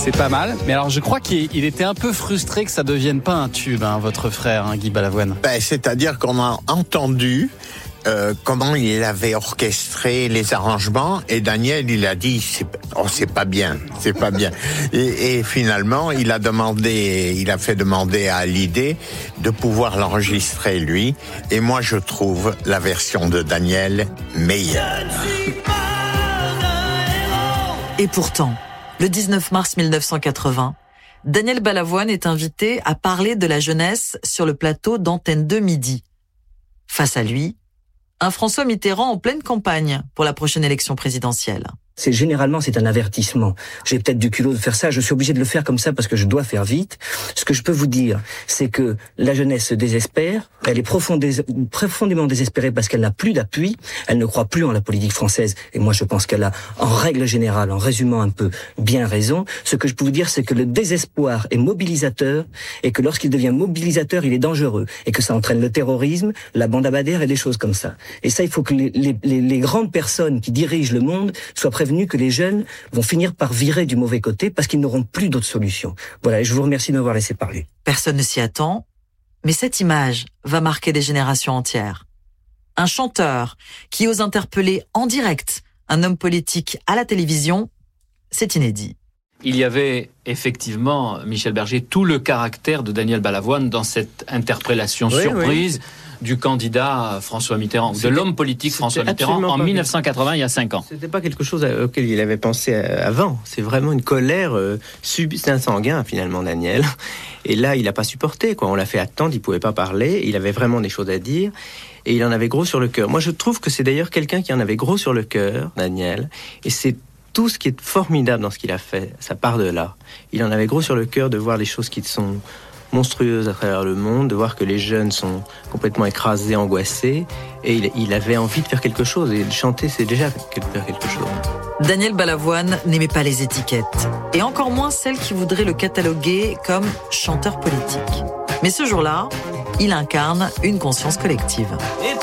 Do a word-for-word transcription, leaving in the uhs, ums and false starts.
C'est pas mal. Mais alors, je crois qu'il il était un peu frustré que ça devienne pas un tube, hein, votre frère, hein, Guy Balavoine. Ben, c'est-à-dire qu'on a entendu euh, comment il avait orchestré les arrangements, et Daniel, il a dit, c'est, oh, c'est pas bien, c'est pas bien. Et, et finalement, il a demandé, il a fait demander à Hallyday de pouvoir l'enregistrer lui. Et moi, je trouve la version de Daniel meilleure. Et pourtant, le dix-neuf mars mille neuf cent quatre-vingts, Daniel Balavoine est invité à parler de la jeunesse sur le plateau d'Antenne deux Midi. Face à lui, un François Mitterrand en pleine campagne pour la prochaine élection présidentielle. C'est généralement, c'est un avertissement. J'ai peut-être du culot de faire ça, je suis obligé de le faire comme ça parce que je dois faire vite. Ce que je peux vous dire, c'est que la jeunesse se désespère, elle est profondément, profondément désespérée parce qu'elle n'a plus d'appui, elle ne croit plus en la politique française, et moi je pense qu'elle a, en règle générale, en résumant un peu, bien raison. Ce que je peux vous dire, c'est que le désespoir est mobilisateur, et que lorsqu'il devient mobilisateur, il est dangereux, et que ça entraîne le terrorisme, la bande abadère et des choses comme ça. Et ça, il faut que les, les, les, les grandes personnes qui dirigent le monde soient prévenues que les jeunes vont finir par virer du mauvais côté parce qu'ils n'auront plus d'autres solutions. Voilà, et je vous remercie de m'avoir laissé parler. Personne ne s'y attend, mais cette image va marquer des générations entières. Un chanteur qui ose interpeller en direct un homme politique à la télévision, c'est inédit. Il y avait effectivement, Michel Berger, tout le caractère de Daniel Balavoine dans cette interpellation oui, surprise oui. du candidat François Mitterrand, de l'homme politique François Mitterrand en dix-neuf cent quatre-vingts, il y a cinq ans. C'était pas quelque chose auquel il avait pensé avant. C'est vraiment une colère euh, subie. C'est un sanguin finalement, Daniel. Et là, il n'a pas supporté, quoi. On l'a fait attendre, il pouvait pas parler. Il avait vraiment des choses à dire. Et il en avait gros sur le cœur. Moi, je trouve que c'est d'ailleurs quelqu'un qui en avait gros sur le cœur, Daniel. Et c'est tout ce qui est formidable dans ce qu'il a fait, ça part de là. Il en avait gros sur le cœur de voir les choses qui sont monstrueuses à travers le monde, de voir que les jeunes sont complètement écrasés, angoissés, et il, il avait envie de faire quelque chose, et de chanter, c'est déjà faire quelque chose. Daniel Balavoine n'aimait pas les étiquettes, et encore moins celles qui voudraient le cataloguer comme chanteur politique. Mais ce jour-là, il incarne une conscience collective. Et